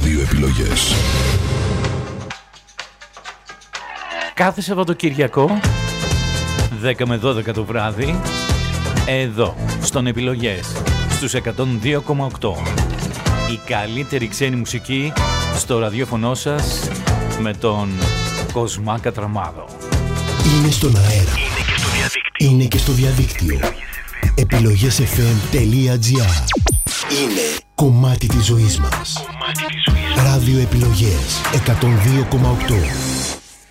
ραδιοεπιλογές. Κάθε Σαββατοκυριακό 10 με 12 το βράδυ, εδώ στον Επιλογές στους 102,8. Η καλύτερη ξένη μουσική στο ραδιόφωνο σας με τον Κοσμά Κατραμάδο. Είναι στον αέρα. Είναι και στο διαδίκτυο. Επιλογές.fm.gr. Είναι κομμάτι της ζωής μας. Ραδιοεπιλογές 102,8.